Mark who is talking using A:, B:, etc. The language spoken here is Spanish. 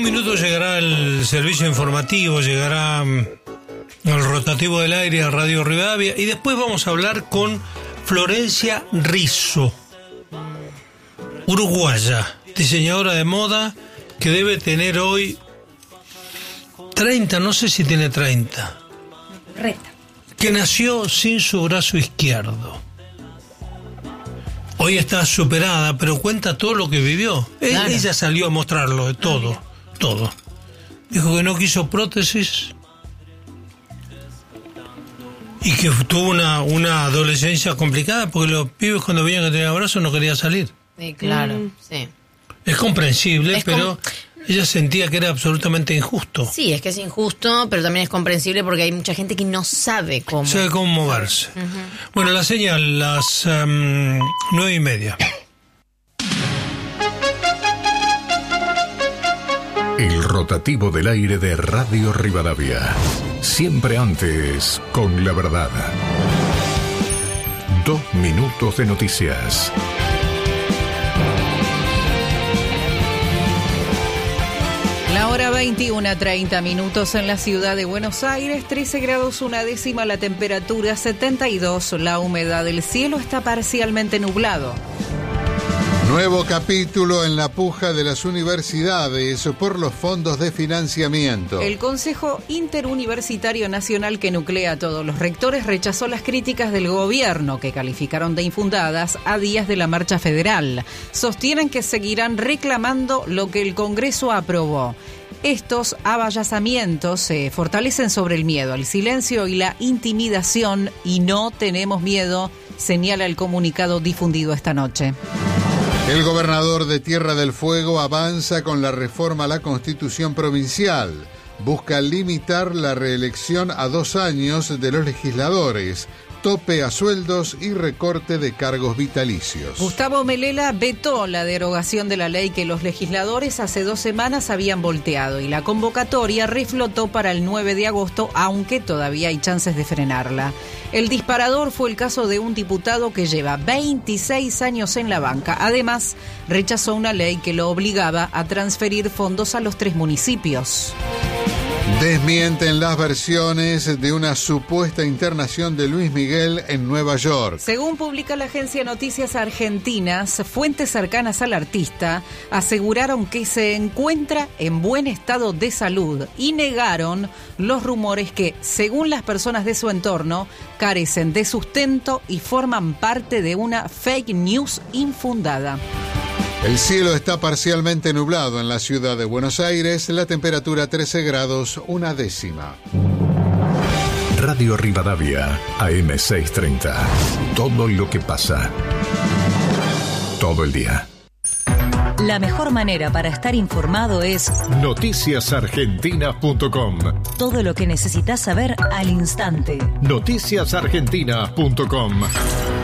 A: Un minuto llegará el servicio informativo, llegará el rotativo del aire a Radio Rivadavia y después vamos a hablar con Florencia Rizzo, uruguaya, diseñadora de moda que debe tener hoy 30, no sé si tiene 30.
B: Reta.
A: Que nació sin su brazo izquierdo. Hoy está superada, pero cuenta todo lo que vivió. Claro. Ella salió a mostrarlo de todo. Todo. Dijo que no quiso prótesis y que tuvo una adolescencia complicada porque los pibes cuando veían que tenía brazos no querían salir.
B: Sí, claro, sí.
A: Es comprensible, pero ella sentía que era absolutamente injusto.
B: Sí, es que es injusto, pero también es comprensible porque hay mucha gente que no sabe cómo.
A: Sabe cómo moverse. Bueno, la señal, las 9:30.
C: El rotativo del aire de Radio Rivadavia. Siempre antes, con la verdad. 2 minutos de noticias.
D: La hora 21:30 minutos en la ciudad de Buenos Aires, 13 grados 1 décima la temperatura, 72 la humedad, el cielo está parcialmente nublado.
E: Nuevo capítulo en la puja de las universidades por los fondos de financiamiento.
D: El Consejo Interuniversitario Nacional, que nuclea a todos los rectores, rechazó las críticas del gobierno, que calificaron de infundadas a días de la marcha federal. Sostienen que seguirán reclamando lo que el Congreso aprobó. Estos avallazamientos se fortalecen sobre el miedo, el silencio y la intimidación, y no tenemos miedo, señala el comunicado difundido esta noche.
E: El gobernador de Tierra del Fuego avanza con la reforma a la Constitución provincial. Busca limitar la reelección a 2 años de los legisladores, tope a sueldos y recorte de cargos vitalicios.
D: Gustavo Melela vetó la derogación de la ley que los legisladores hace 2 semanas habían volteado y la convocatoria reflotó para el 9 de agosto, aunque todavía hay chances de frenarla. El disparador fue el caso de un diputado que lleva 26 años en la banca. Además, rechazó una ley que lo obligaba a transferir fondos a los 3 municipios.
E: Desmienten las versiones de una supuesta internación de Luis Miguel en Nueva York.
D: Según publica la agencia Noticias Argentinas, fuentes cercanas al artista aseguraron que se encuentra en buen estado de salud y negaron los rumores que, según las personas de su entorno, carecen de sustento y forman parte de una fake news infundada.
E: El cielo está parcialmente nublado en la ciudad de Buenos Aires, la temperatura 13 grados 1 décima.
C: Radio Rivadavia, AM 630. Todo lo que pasa. Todo el día.
F: La mejor manera para estar informado es
C: noticiasargentinas.com.
F: Todo lo que necesitas saber al instante.
C: Noticiasargentinas.com.